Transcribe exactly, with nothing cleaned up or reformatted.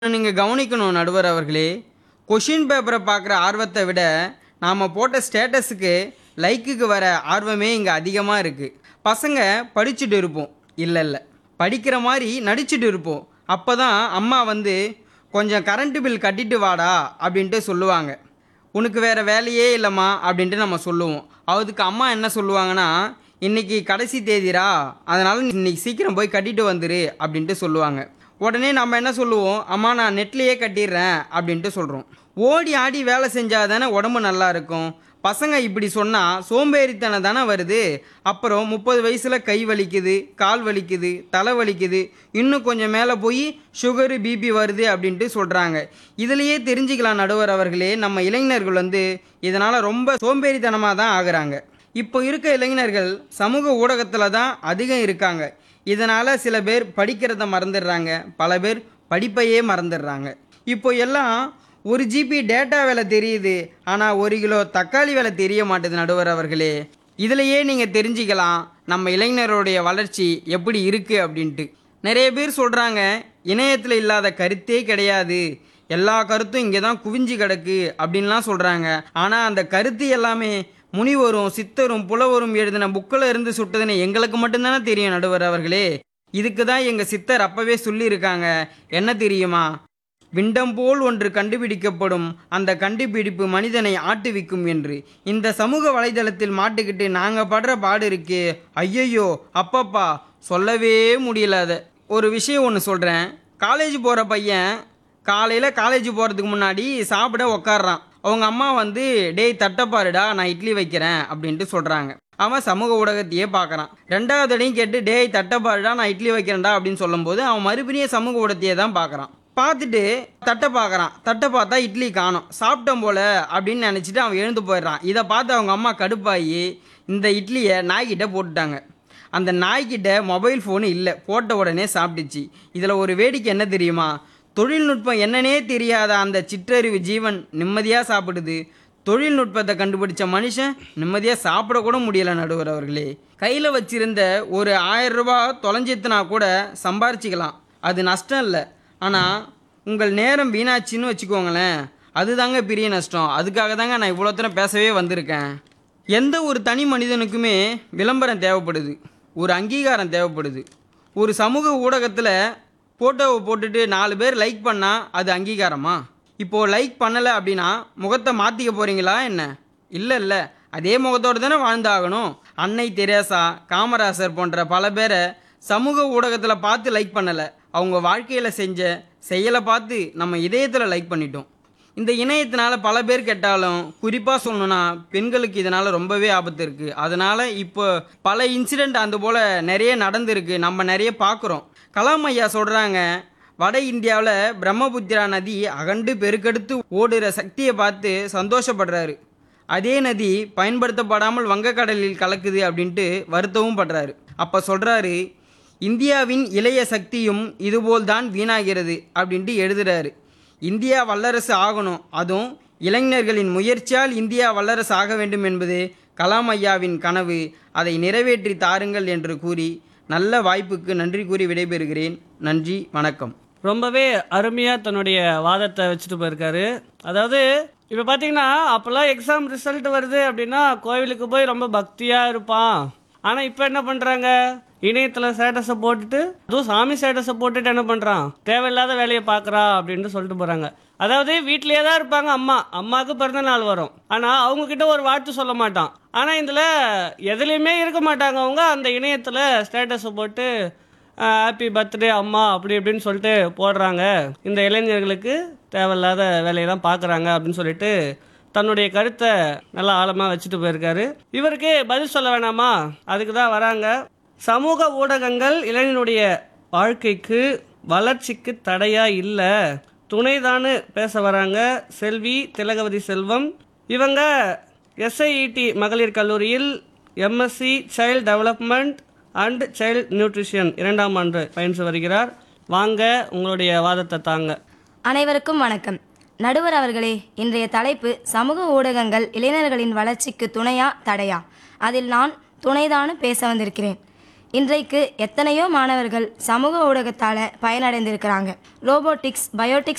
நீங்க கவனிக்கணும் நடுவர் அவர்களே. கொஷின் பேப்பர பார்க்குற ஆர்வத்த விட, நாம போட்ட ஸ்டேட்டஸுக்கு லைக்குக்கு வர ஆர்வமே இங்க அதிகமா இருக்கு. பசங்க படிச்சுட்டு இருப்போம். இல்ல இல்ல. படிக்கிற மாரி நடிச்சுட்டு இருப்போம். அப்பதான் அம்மா வந்து, "கொஞ்சம் கரண்ட் பில் கட்டிட்டு வாடா" அப்படின்ட்டு சொல்லுவாங்க. "உனக்கு வேற வேலையே இல்லம்மா" அப்படின்ட்டு நம்ம சொல்லுவோம். அதுக்கு அம்மா என்ன சொல்லுவாங்கன்னா, "இன்னைக்கு கடைசி தேதிடா, அதனால நீ இன்னைக்கு சீக்கிரம் போய் கட்டிட்டு வந்துரு" அப்படின்ட்டு சொல்லுவாங்க. உடனே நம்ம என்ன சொல்லுவோம், "அம்மா நான் நெட்லயே கட்டிடுறேன்" அப்படின்ட்டு சொல்றோம். ஓடி ஆடி வேலை செஞ்சா தானே உடம்பு நல்லா இருக்கும். பசங்க இப்படி சொன்னா சோம்பேறித்தனம் தானே வருது. அப்புறம் முப்பது வயசுல கை வலிக்குது, கால் வலிக்குது, தலை வலிக்குது, இன்னும் கொஞ்சம் மேலே போய் சுகரு, பிபி வருது அப்படின்ட்டு சொல்றாங்க. இதுலயே தெரிஞ்சுக்கலாம் நடுவர் அவர்களே, நம்ம இளைஞர்கள் வந்து இதனால ரொம்ப சோம்பேறித்தனமா தான் ஆகுறாங்க. இப்போ இருக்க இளைஞர்கள் சமூக ஊடகத்துல தான் அதிகம் இருக்காங்க. இதனால சில பேர் படிக்கிறத மறந்துடுறாங்க, பல பேர் படிப்பையே மறந்துடுறாங்க. இப்போ எல்லாம் ஒரு ஜிபி டேட்டா விலை தெரியுது, ஆனால் ஒரு கிலோ தக்காளி விலை தெரிய மாட்டுது நடுவர் அவர்களே. இதுலயே நீங்க தெரிஞ்சுக்கலாம் நம்ம இளைஞருடைய வளர்ச்சி எப்படி இருக்கு அப்படின்ட்டு. நிறைய பேர் சொல்றாங்க, இணையத்தில் இல்லாத கருத்தே கிடையாது, எல்லா கருத்தும் இங்கே தான் குவிஞ்சு கிடக்கு அப்படின்லாம் சொல்றாங்க. ஆனால் அந்த கருத்து எல்லாமே முனிவரும் சித்தரும் புலவரும் எழுதின புக்கில் இருந்து சுட்டதுன்னு எங்களுக்கு மட்டும்தானே தெரியும் நடுவர் அவர்களே. இதுக்கு தான் எங்கள் சித்தர் அப்பவே சொல்லியிருக்காங்க. என்ன தெரியுமா? "விண்டம் போல் ஒன்று கண்டுபிடிக்கப்படும், அந்த கண்டுபிடிப்பு மனிதனை ஆட்டுவிக்கும்" என்று. இந்த சமூக வலைதளத்தில் மாட்டிக்கிட்டு நாங்கள் படுற பாடு இருக்கே, ஐயையோ அப்பப்பா சொல்லவே முடியல. அதை ஒரு விஷயம் ஒன்று சொல்கிறேன். காலேஜ் போகிற பையன் காலையில் காலேஜ் போகிறதுக்கு முன்னாடி சாப்பிட உக்காடுறான். அவங்க அம்மா வந்து, "டேய் தட்டப்பாருடா, நான் இட்லி வைக்கிறேன்" அப்படின்ட்டு சொல்கிறாங்க. அவன் சமூக ஊடகத்தையே பார்க்குறான். ரெண்டாவது அடையும் கேட்டு, "டேய் தட்டப்பாருடா, நான் இட்லி வைக்கிறேன்டா" அப்படின்னு சொல்லும்போது அவன் மறுபடியும் சமூக ஊடகத்தையே தான் பார்க்குறான். பார்த்துட்டு தட்டை பார்க்குறான். தட்டை பார்த்தா இட்லி காணோம். சாப்பிட்டோம் போல அப்படின்னு நினச்சிட்டு அவன் எழுந்து போயிடுறான். இதை பார்த்து அவங்க அம்மா கடுப்பாகி இந்த இட்லியை நாய்கிட்ட போட்டுட்டாங்க. அந்த நாய்கிட்ட மொபைல் ஃபோனு இல்லை, போட்ட உடனே சாப்பிட்டுச்சு. இதில் ஒரு வேடிக்கை என்ன தெரியுமா? தொழில்நுட்பம் என்னன்னே தெரியாத அந்த சிற்றறிவு ஜீவன் நிம்மதியாக சாப்பிடுது. தொழில்நுட்பத்தை கண்டுபிடிச்ச மனுஷன் நிம்மதியாக சாப்பிடக்கூட முடியலை நடுவர் அவர்களே. கையில் வச்சிருந்த ஒரு ஆயிரம் ரூபாய் தொலைஞ்சித்துனா கூட சம்பாரிச்சிக்கலாம், அது நஷ்டம் இல்லை. ஆனால் உங்கள் நேரம் வீணாச்சின்னு வச்சுக்கோங்களேன், அதுதாங்க பெரிய நஷ்டம். அதுக்காக தாங்க நான் இவ்வளோ தூரம் பேசவே வந்திருக்கேன். எந்த ஒரு தனி மனிதனுக்குமே விளம்பரம் தேவைப்படுது, ஒரு அங்கீகாரம் தேவைப்படுது. ஒரு சமூக ஊடகத்தில் ஃபோட்டோவை போட்டுட்டு நாலு பேர் லைக் பண்ணால் அது அங்கீகாரமா? இப்போது லைக் பண்ணலை அப்படின்னா முகத்தை மாற்றிக்க போகிறீங்களா என்ன? இல்லை இல்லை, அதே முகத்தோடு தானே வாழ்ந்தாகணும். அன்னை தெரேசா, காமராசர் போன்ற பல பேரை சமூக ஊடகத்தில் பார்த்து லைக் பண்ணலை, அவங்க வாழ்க்கையில் செஞ்ச செயலை பார்த்து நம்ம இதயத்தில் லைக் பண்ணிட்டோம். இந்த இணையத்தினால பல பேர் கெட்டாலும், குறிப்பாக சொல்லணும்னா பெண்களுக்கு இதனால் ரொம்பவே ஆபத்து இருக்குது. அதனால் இப்போ பல இன்சிடெண்ட் அந்த போல் நிறைய நடந்திருக்கு, நம்ம நிறைய பார்க்குறோம். கலாம் ஐயா சொல்கிறாங்க, வட இந்தியாவில் பிரம்மபுத்திரா நதி அகண்டு பெருக்கெடுத்து ஓடுற சக்தியை பார்த்து சந்தோஷப்படுறாரு. அதே நதி பயன்படுத்தப்படாமல் வங்கக்கடலில் கலக்குது அப்படின்ட்டு வருத்தமும் படுறாரு. அப்போ சொல்கிறாரு, "இந்தியாவின் இளைய சக்தியும் இதுபோல் தான் வீணாகிறது" அப்படின்ட்டு எழுதுறாரு. இந்தியா வல்லரசு ஆகணும், அதுவும் இளைஞர்களின் முயற்சியால் இந்தியா வல்லரசு ஆக வேண்டும் என்பது கலாம் ஐயாவின் கனவு. அதை நிறைவேற்றி தாருங்கள் என்று கூறி நல்ல வாய்ப்புக்கு நன்றி கூறி விடைபெறுகிறேன். நன்றி, வணக்கம். ரொம்பவே அருமையாக தன்னுடைய வாதத்தை வச்சுட்டு போயிருக்காரு. அதாவது இப்போ பார்த்தீங்கன்னா, அப்போல்லாம் எக்ஸாம் ரிசல்ட் வருது அப்படின்னா கோவிலுக்கு போய் ரொம்ப பக்தியாக இருப்பான். ஆனால் இப்போ என்ன பண்ணுறாங்க, இணையத்தில் ஸ்டேட்டஸை போட்டுட்டு, அதுவும் சாமி ஸ்டேட்டஸை போட்டுட்டு என்ன பண்ணுறான், தேவையில்லாத வேலையை பார்க்குறா அப்படின்ட்டு சொல்லிட்டு போகிறாங்க. அதாவது வீட்டிலேயே தான் இருப்பாங்க, அம்மா அம்மாவுக்கு பிறந்த நாள் வரும், ஆனால் அவங்கக்கிட்ட ஒரு வாழ்த்து சொல்ல மாட்டான். ஆனால் இதில் எதுலேயுமே இருக்க மாட்டாங்க அவங்க, அந்த இணையத்தில் ஸ்டேட்டஸை போட்டு ஹாப்பி பர்த்டே அம்மா அப்படி இப்படின்னு சொல்லிட்டு போடுறாங்க. இந்த இளைஞர்களுக்கு தேவையில்லாத வேலையெல்லாம் பார்க்குறாங்க அப்படின்னு சொல்லிட்டு தன்னுடைய கருத்தை நல்லா ஆழமாக வச்சுட்டு போயிருக்காரு. இவருக்கு பதில் சொல்ல வேணாமா? அதுக்கு தான் வராங்க. சமூக ஊடகங்கள் இளைஞனுடைய வாழ்க்கைக்கு வளர்ச்சிக்கு தடையா இல்லை, துணைதான்னு பேச வராங்க செல்வி திலகவதி செல்வம். இவங்க எஸ்ஐஇடி மகளிர் கல்லூரியில் MSc child development and child nutrition இரண்டாம் ஆண்டு பயின்று வருகிறார். வாங்க, உங்களுடைய வாதத்தை தாங்க. அனைவருக்கும் வணக்கம். நடுவர் அவர்களே, இன்றைய தலைப்பு சமூக ஊடகங்கள் இளைஞர்களின் வளர்ச்சிக்கு துணையா தடையா? அதில் நான் துணைதான்னு பேச வந்திருக்கிறேன். இன்றைக்கு எத்தனையோ மாணவர்கள் சமூக ஊடகத்தால் பயனடைந்திருக்கிறாங்க. Robotics, biotics